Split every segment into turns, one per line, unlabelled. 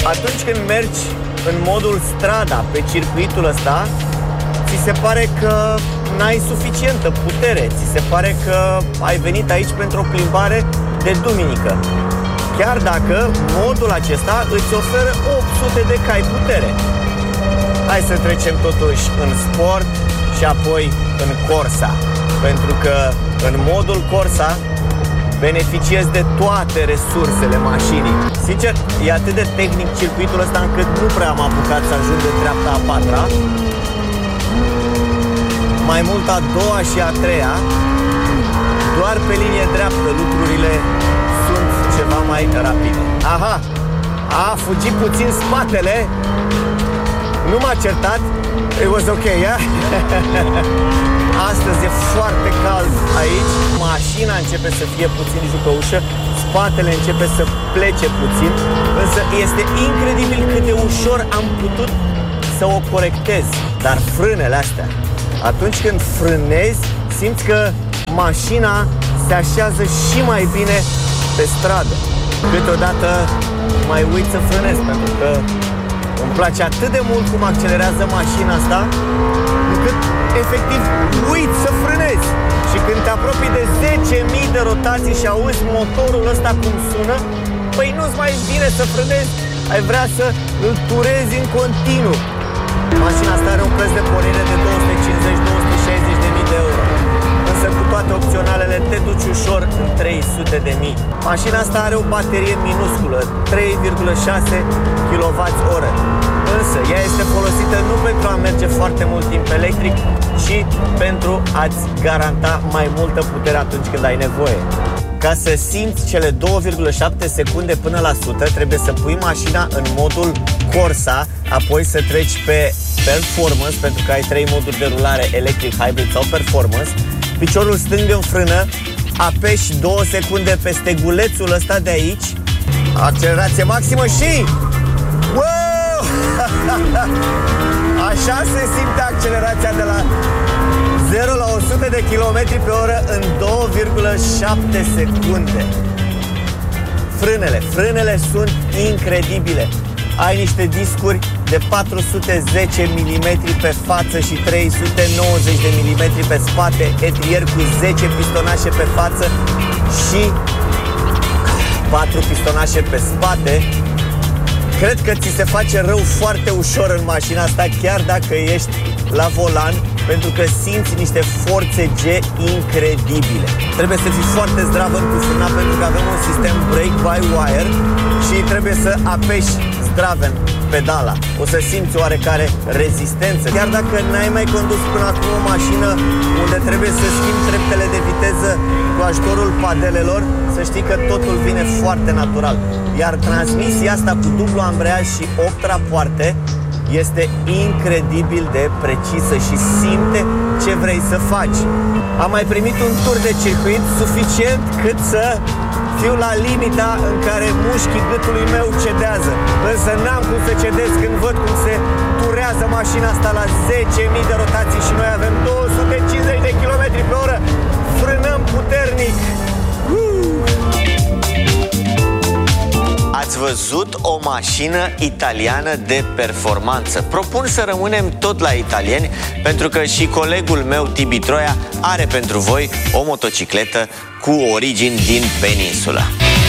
atunci când mergi în modul strada pe circuitul ăsta, ți se pare că n-ai suficientă putere, ți se pare că ai venit aici pentru o plimbare de duminică. Chiar dacă modul acesta îți oferă 800 de cai putere. Hai să trecem totuși în sport și apoi în Corsa. Pentru că în modul Corsa beneficiezi de toate resursele mașinii. Sincer, e atât de tehnic circuitul ăsta încât nu prea am apucat să ajung de treapta a patra. Mai mult a doua și a treia. Doar pe linie dreaptă lucrurile sunt ceva mai rapide. Aha! A fugit puțin spatele. Nu m-a certat. It was ok, yeah? Astăzi e foarte cald aici. Mașina începe să fie puțin jucăușă, spatele începe să plece puțin. Însă este incredibil cât de ușor am putut să o corectez. Dar frânele astea, atunci când frânezi, simți că mașina se așează și mai bine pe stradă. Câteodată mai uit să frânez, pentru că îmi place atât de mult cum accelerează mașina asta, încât efectiv uit să frânezi. Și când te apropii de 10.000 de rotații și auzi motorul ăsta cum sună, păi nu-ți mai vine să frânezi, ai vrea să îl turezi în continuu. Mașina asta are un preț de pornire de 250-260.000 de euro. Însă cu toate opționalele te duci ușor în 300.000. Mașina asta are o baterie minusculă, 3,6 kWh. Însă ea este folosită nu pentru a merge foarte mult timp electric, ci pentru a-ți garanta mai multă putere atunci când ai nevoie. Ca să simți cele 2,7 secunde până la 100, trebuie să pui mașina în modul Corsa, apoi să treci pe Performance, pentru că ai 3 moduri de rulare, electric, hybrid sau Performance. Piciorul stâng în frână, apeși 2 secunde pe stegulețul ăsta de aici, accelerație maximă și... Wow! Așa se simte accelerația de la 0 la 100 de km pe oră în 2,7 secunde. Frânele sunt incredibile. Ai niște discuri de 410 mm pe față și 390 de mm pe spate, etrier cu 10 pistonașe pe față și 4 pistonașe pe spate. Cred că ți se face rău foarte ușor în mașina asta, chiar dacă ești la volan, pentru că simți niște forțe G incredibile. Trebuie să fii foarte zdravăn cu frâna, pentru că avem un sistem brake-by-wire și trebuie să apeși zdraven pedala. O să simți oarecare rezistență. Chiar dacă n-ai mai condus până acum o mașină unde trebuie să schimbi treptele de viteză cu ajutorul padelelor, să știi că totul vine foarte natural. Iar transmisia asta cu dublu ambreiaj și 8 rapoarte este incredibil de precisă și simte ce vrei să faci. Am mai primit un tur de circuit suficient cât să fiu la limita în care mușchii gâtului meu cedează. Însă n-am cum să cedez când văd cum se turează mașina asta la 10.000 de rotații și noi avem 250 de km pe oră. Frânăm puternic. Ați văzut o mașină italiană de performanță. Propun să rămânem tot la italieni, pentru că și colegul meu Tibi Troia are pentru voi o motocicletă cu origini din peninsulă.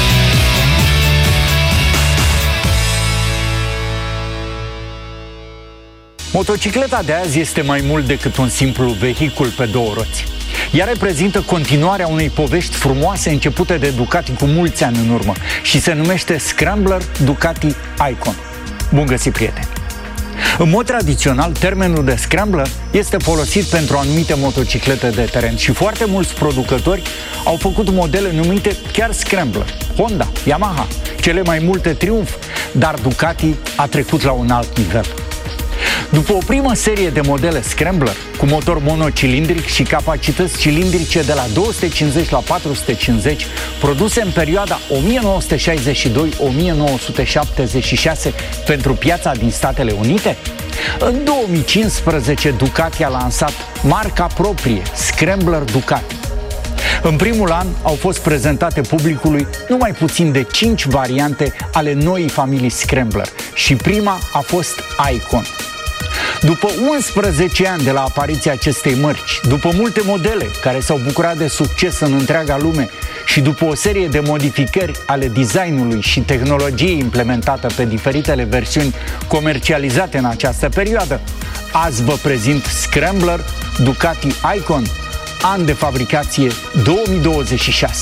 Motocicleta de azi este mai mult decât un simplu vehicul pe două roți. Ea reprezintă continuarea unei povești frumoase începute de Ducati cu mulți ani în urmă și se numește Scrambler Ducati Icon. Bun găsit, prieteni! În mod tradițional, termenul de Scrambler este folosit pentru anumite motociclete de teren și foarte mulți producători au făcut modele numite chiar Scrambler. Honda, Yamaha, cele mai multe Triumph, dar Ducati a trecut la un alt nivel. După o primă serie de modele Scrambler cu motor monocilindric și capacități cilindrice de la 250 la 450, produse în perioada 1962-1976 pentru piața din Statele Unite, în 2015 Ducati a lansat marca proprie, Scrambler Ducati. În primul an au fost prezentate publicului numai puțin de 5 variante ale noii familii Scrambler și prima a fost Icon. După 11 ani de la apariția acestei mărci, după multe modele care s-au bucurat de succes în întreaga lume și după o serie de modificări ale designului și tehnologiei implementată pe diferitele versiuni comercializate în această perioadă, azi vă prezint Scrambler Ducati Icon, an de fabricație 2026.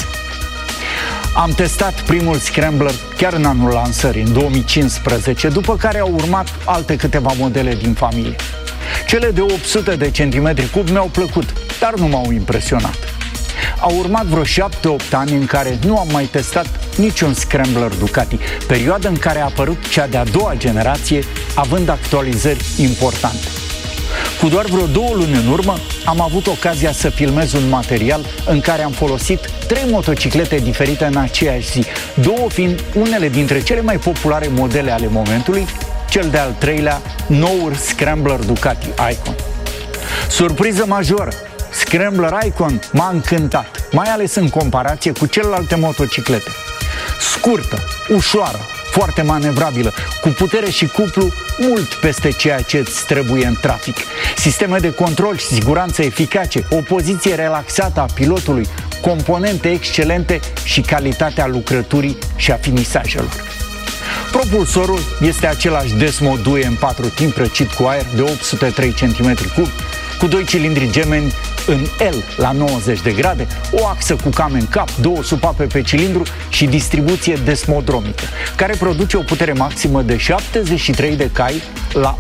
Am testat primul Scrambler chiar în anul lansării, în 2015, după care au urmat alte câteva modele din familie. Cele de 800 de centimetri cub mi-au plăcut, dar nu m-au impresionat. Au urmat vreo 7-8 ani în care nu am mai testat niciun Scrambler Ducati, perioadă în care a apărut cea de-a doua generație, având actualizări importante. Cu doar vreo 2 luni în urmă, am avut ocazia să filmez un material în care am folosit 3 motociclete diferite în aceeași zi, 2 fiind unele dintre cele mai populare modele ale momentului, cel de-al 3-lea, noul Scrambler Ducati Icon. Surpriză majoră! Scrambler Icon m-a încântat, mai ales în comparație cu celelalte motociclete. Scurtă, ușoară, foarte manevrabilă, cu putere și cuplu mult peste ceea ce îți trebuie în trafic. Sisteme de control și siguranță eficace, o poziție relaxată a pilotului, componente excelente și calitatea lucrăturii și a finisajelor. Propulsorul este același Desmo Due în 4 timp răcit cu aer de 803 cm3, cu 2 cilindri gemeni în L la 90 de grade, o axă cu cam în cap, 2 supape pe cilindru și distribuție desmodromică, care produce o putere maximă de 73 de cai la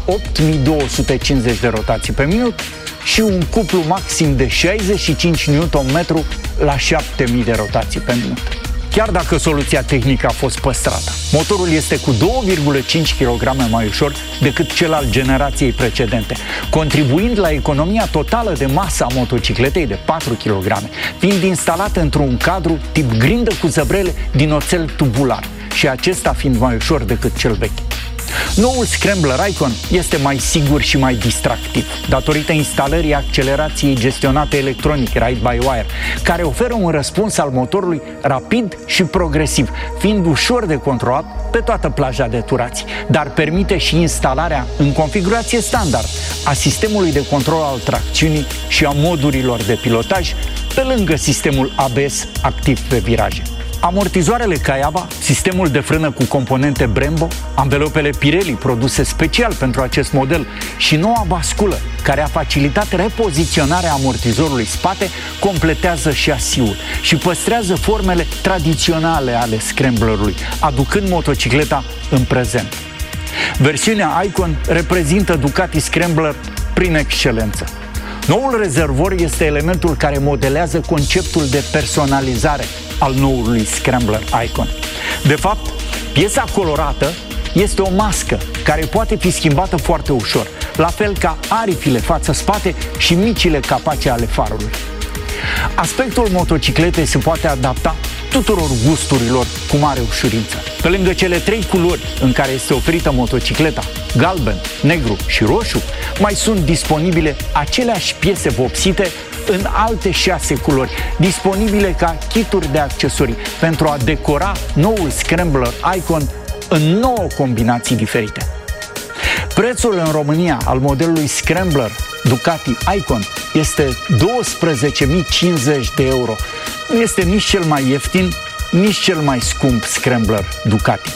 8250 de rotații pe minut și un cuplu maxim de 65 Nm la 7000 de rotații pe minut. Chiar dacă soluția tehnică a fost păstrată, motorul este cu 2,5 kg mai ușor decât cel al generației precedente, contribuind la economia totală de masă a motocicletei de 4 kg, fiind instalată într-un cadru tip grindă cu zăbrele din oțel tubular și acesta fiind mai ușor decât cel vechi. Noul Scrambler Icon este mai sigur și mai distractiv, datorită instalării accelerației gestionate electronic, ride-by-wire, care oferă un răspuns al motorului rapid și progresiv, fiind ușor de controlat pe toată plaja de turați, dar permite și instalarea în configurație standard a sistemului de control al tracțiunii și a modurilor de pilotaj, pe lângă sistemul ABS activ pe viraje. Amortizoarele Kayaba, sistemul de frână cu componente Brembo, anvelopele Pirelli produse special pentru acest model și noua basculă, care a facilitat repoziționarea amortizorului spate, completează șasiul și păstrează formele tradiționale ale Scramblerului, aducând motocicleta în prezent. Versiunea Icon reprezintă Ducati Scrambler prin excelență. Noul rezervor este elementul care modelează conceptul de personalizare al noului Scrambler Icon. De fapt, piesa colorată este o mască care poate fi schimbată foarte ușor, la fel ca aripile față-spate și micile capace ale farului. Aspectul motocicletei se poate adapta tuturor gusturilor cu mare ușurință. Pe lângă cele 3 culori în care este oferită motocicleta, galben, negru și roșu, mai sunt disponibile aceleași piese vopsite în alte 6 culori, disponibile ca kituri de accesorii pentru a decora noul Scrambler Icon în 9 combinații diferite. Prețul în România al modelului Scrambler Ducati Icon este 12.050 de euro. Nu este nici cel mai ieftin, nici cel mai scump Scrambler Ducati.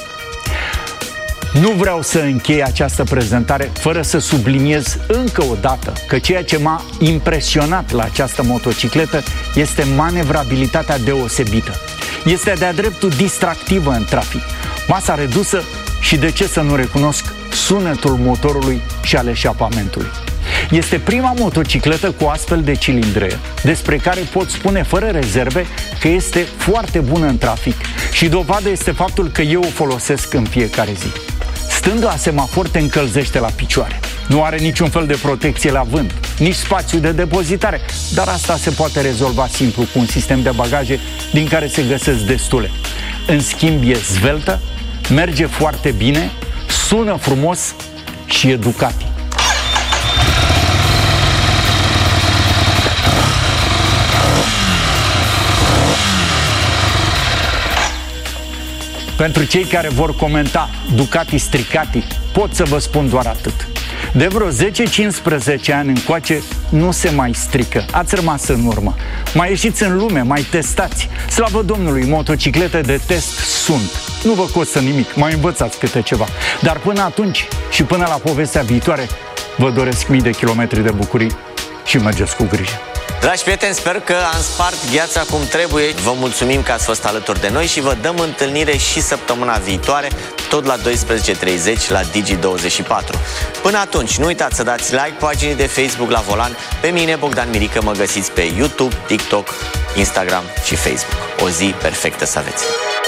Nu vreau să închei această prezentare fără să subliniez încă o dată că ceea ce m-a impresionat la această motocicletă este manevrabilitatea deosebită. Este de-a dreptul distractivă în trafic, masa redusă și, de ce să nu recunosc, sunetul motorului și al eșapamentului. Este prima motocicletă cu astfel de cilindre, despre care pot spune fără rezerve că este foarte bună în trafic și dovadă este faptul că eu o folosesc în fiecare zi. Stând la semafor te încălzește la picioare. Nu are niciun fel de protecție la vânt, nici spațiu de depozitare, dar asta se poate rezolva simplu cu un sistem de bagaje din care se găsesc destule. În schimb, e zveltă, merge foarte bine, sună frumos și e Ducati. Pentru cei care vor comenta Ducati stricati, pot să vă spun doar atât. De vreo 10-15 ani încoace nu se mai strică. Ați rămas în urmă. Mai ieșiți în lume, mai testați. Slavă Domnului, motociclete de test sunt. Nu vă costă nimic, mai învățați câte ceva. Dar până atunci și până la povestea viitoare, vă doresc mii de kilometri de bucurii și mergeți cu grijă.
Dragi prieteni, sper că am spart gheața cum trebuie. Vă mulțumim că ați fost alături de noi și vă dăm întâlnire și săptămâna viitoare, tot la 12:30 la Digi24. Până atunci, nu uitați să dați like paginii de Facebook La Volan. Pe mine, Bogdan Mirică, mă găsiți pe YouTube, TikTok, Instagram și Facebook. O zi perfectă să aveți!